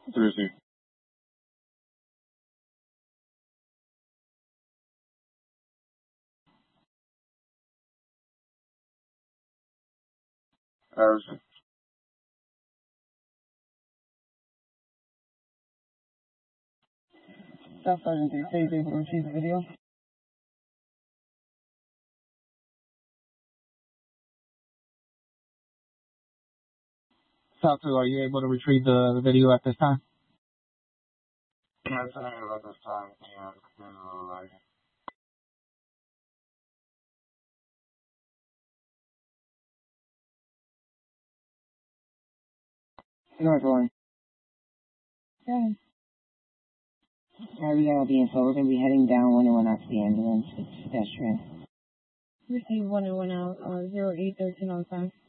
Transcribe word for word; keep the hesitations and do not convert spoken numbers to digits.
Thursday. Harrison. Staff Sergeant three, say you able to retrieve the video? Staff two, are you able to retrieve the, the video at this time? Yes, I have at this time. Yeah, like, North one. Okay. Alright, we got all the info. We're going to be heading down one and one out to the ambulance. It's pedestrian. Receive one and one out, uh, zero eight thirteen on five.